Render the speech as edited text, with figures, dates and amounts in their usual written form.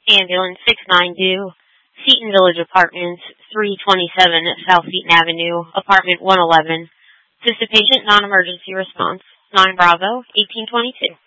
Ambulance 692, Seton Village Apartments, 327 South Seton Avenue, Apartment 111. This is patient non-emergency response, 9 Bravo, 1822.